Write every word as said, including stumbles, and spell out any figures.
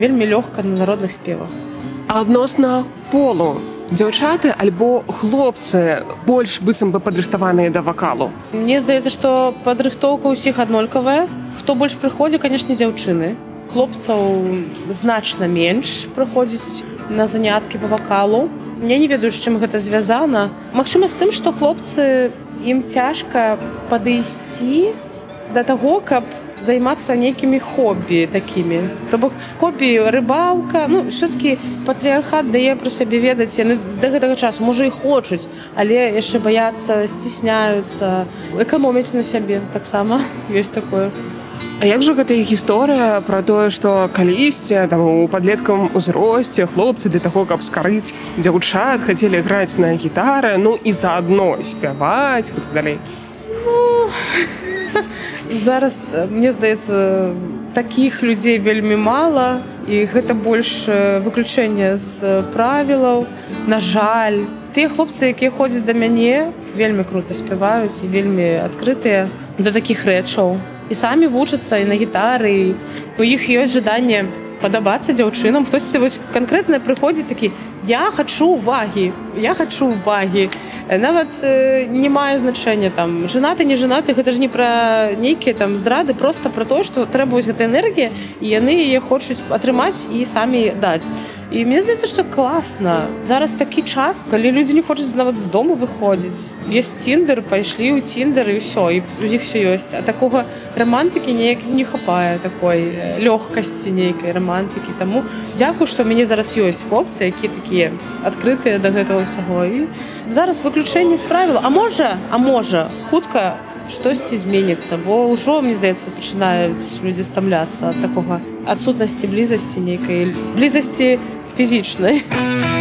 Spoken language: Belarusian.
Вельмі лёгка на народных спевах. А адносна полу, дзяўчаты альбо хлопцы больш быццам бы падрыхтаваныя да вакалу? Мне здаецца, што падрыхтоўка ўсіх аднолькавая. Хто больш прыходзіць, канешне, дзяўчыны. Хлопцаў значна менш прыходзіць на заняткі па вакалу. Я не ведаю, з чым гэта звязана. Магчыма, з тым, што хлопцы, ім цяжка падысці да таго, каб займацца нейкімі хобі такімі. То бок хобі рыбалка, ну, ўсё-такі патрыархат дае пра сябе ведаць, яны да гэтага часу, можа, і хочуць, але яшчэ баяцца, сцісняюцца, эканомяць на сябе таксама, ёсць такое. А як жа гэта гісторыя пра тое, што калісьці там у падлеткавым узросце хлопцы для таго, каб скарыць дзяўчат, хацелі граць на гітары, ну і заадно спяваць, і так далей? Ну, зараз, мне здаецца, такіх людзей вельмі мала, і гэта больш выключэнне з правілаў. На жаль, тыя хлопцы, якія ходзяць да мяне, вельмі крута спяваюць і вельмі адкрытыя да такіх рэчаў. І самі вучацца і на гітары, і у іх ёсць жаданне падабацца дзяўчынам. Хтосьці вось канкрэтна прыходзіць такі: я хачу увагі, я хачу увагі. Нават э, не мае значэння там жанаты, не жанаты, гэта ж не пра нейкія там здрады, проста пра тое, што трэба вось гэта энергія, і яны яе хочуць атрымаць і самі даць. І мне здаецца, што класна. Зараз такі час, калі людзі не хочуць нават з дому выходзіць. Ёсць Тіндер, пайшлі ў Тіндер і ўсё, і у іх все ёсць. А такога рамантыкі неяк не хапае, такой лёгкасці нейкай рамантыкі. Таму дзякую, што ў мяне зараз ёсць хлопцы, які такія адкрытыя да гэтага ўсяго. І зараз выключэнне з правіла. А можа, а можа, хутка штосьці зменіцца, бо ўжо, мне здаецца, пачынаюць людзі стамляцца ад такога адсутнасці блізасці нейкай, блізасці фізічнай.